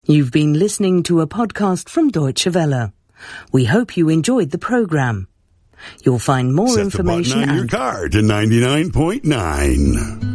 You've been listening to a podcast from Deutsche Welle. We hope you enjoyed the program. You'll find more Set information the button on your car to 99.9.